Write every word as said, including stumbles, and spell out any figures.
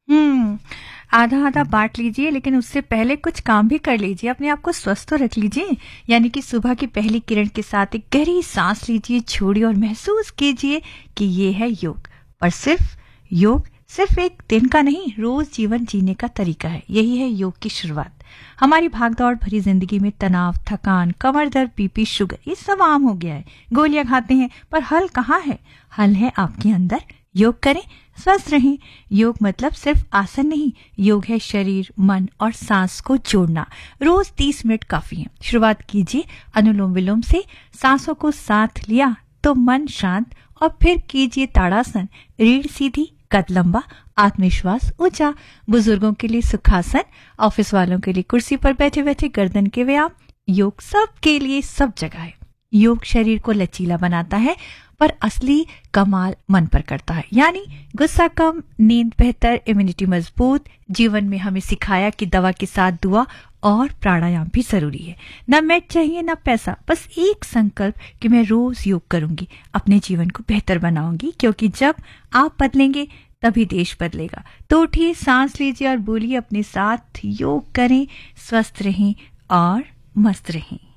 हम्म आधा आधा बांट लीजिए, लेकिन उससे पहले कुछ काम भी कर लीजिए, अपने आप को स्वस्थ तो रख लीजिए। यानी कि सुबह की पहली किरण के साथ एक गहरी सांस लीजिए, छोड़िए और महसूस कीजिए कि ये है योग। और सिर्फ योग सिर्फ एक दिन का नहीं, रोज जीवन जीने का तरीका है। यही है योग की शुरुआत। हमारी भागदौड़ भरी जिंदगी में तनाव, थकान, कमर दर्द, बीपी, शुगर, ये सब आम हो गया है। गोलियां खाते हैं, पर हल कहाँ है? हल है आपके अंदर। योग करें, स्वस्थ रहें। योग मतलब सिर्फ आसन नहीं, योग है शरीर, मन और सांस को जोड़ना। रोज तीस मिनट काफी है। शुरुआत कीजिए अनुलोम विलोम से। सांसों को साथ लिया तो मन शांत, और फिर कीजिए ताड़ासन। रीढ़ सीधी, कद लंबा, आत्मविश्वास ऊंचा। बुजुर्गों के लिए सुखासन, ऑफिस वालों के लिए कुर्सी पर बैठे बैठे गर्दन के व्यायाम। योग सबके लिए, सब जगह है। योग शरीर को लचीला बनाता है, पर असली कमाल मन पर करता है। यानी गुस्सा कम, नींद बेहतर, इम्यूनिटी मजबूत। जीवन में हमें सिखाया कि दवा के साथ दुआ और प्राणायाम भी जरूरी है। न मैट चाहिए न पैसा, बस एक संकल्प कि मैं रोज योग करूंगी, अपने जीवन को बेहतर बनाऊंगी। क्योंकि जब आप बदलेंगे तभी देश बदलेगा। तो उठिए, सांस लीजिए और बोलिए अपने साथ, योग करें, स्वस्थ रहें और मस्त रहें।